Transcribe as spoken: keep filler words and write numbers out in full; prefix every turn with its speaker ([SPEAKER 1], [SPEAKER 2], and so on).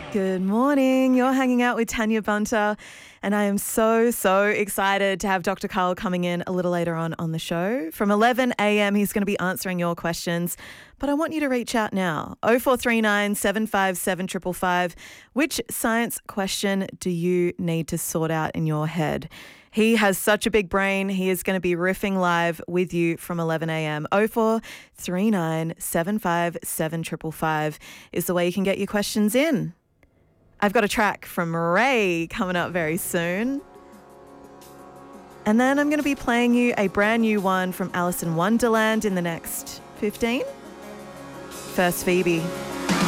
[SPEAKER 1] Good morning. You're hanging out with Tanya Bunter, and I am so, so excited to have Doctor Karl coming in a little later on on the show. From eleven a.m, he's going to be answering your questions, but I want you to reach out now. oh four three nine, seven five seven, five five five. Which science question do you need to sort out in your head? He has such a big brain. He is going to be riffing live with you from eleven a.m. oh four three nine, seven five seven, five five five is the way you can get your questions in. I've got a track from Ray coming up very soon. And then I'm going to be playing you a brand new one from Alice in Wonderland in the next fifteen. First, Phoebe.